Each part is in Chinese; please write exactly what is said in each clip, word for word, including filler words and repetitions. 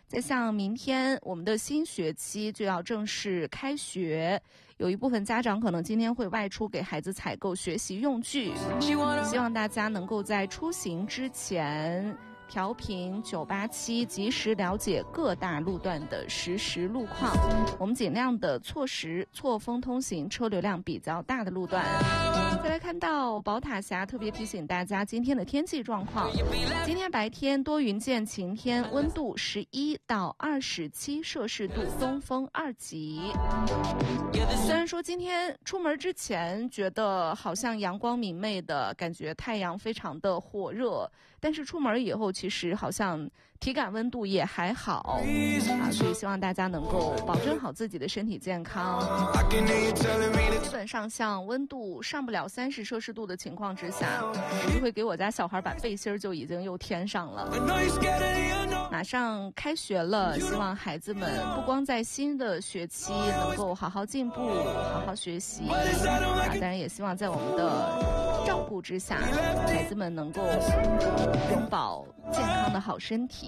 再像明天我们的新学期就要正式开学，有一部分家长可能今天会外出给孩子采购学习用具，希望大家能够在出行之前调频九八七，及时了解各大路段的实时路况，我们尽量的错时错峰通行车流量比较大的路段。再来看到宝塔峡特别提醒大家今天的天气状况，今天白天多云见晴天，温度十一到二十七摄氏度，东风二级。虽然说今天出门之前觉得好像阳光明媚的感觉，太阳非常的火热，但是出门以后其实好像体感温度也还好啊，所以希望大家能够保证好自己的身体健康。基本上像温度上不了三十摄氏度的情况之下，我就会给我家小孩把背心就已经又添上了。马上开学了，希望孩子们不光在新的学期能够好好进步，好好学习啊，当然也希望在我们的照顾之下，孩子们能够永保健康的好身体。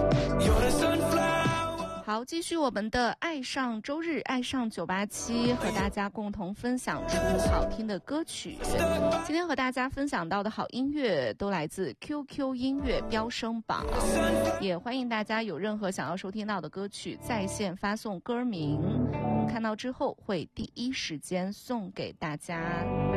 好，继续我们的爱上周日，爱上九八七，和大家共同分享出好听的歌曲。今天和大家分享到的好音乐都来自 Q Q 音乐飙升榜，也欢迎大家有任何想要收听到的歌曲在线发送歌名，我们看到之后会第一时间送给大家。